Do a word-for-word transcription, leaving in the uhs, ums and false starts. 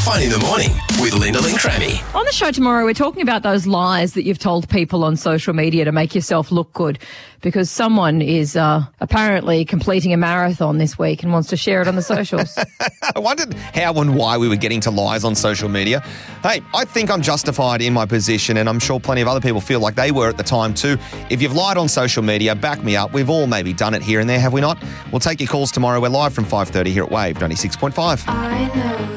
Fun in the Morning with Linda Lynn Crammy. On the show tomorrow, we're talking about those lies that you've told people on social media to make yourself look good, because someone is uh, apparently completing a marathon this week and wants to share it on the socials. I wondered how and why we were getting to lies on social media. Hey, I think I'm justified in my position, and I'm sure plenty of other people feel like they were at the time too. If you've lied on social media, back me up. We've all maybe done it here and there, have we not? We'll take your calls tomorrow. We're live from five thirty here at Wave ninety-six point five. I know.